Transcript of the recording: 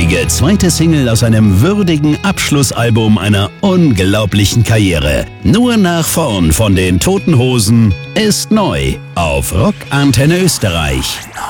großartige zweite Single aus einem würdigen Abschlussalbum einer unglaublichen Karriere. Nur nach vorn von den Toten Hosen ist neu auf Rock Antenne Österreich.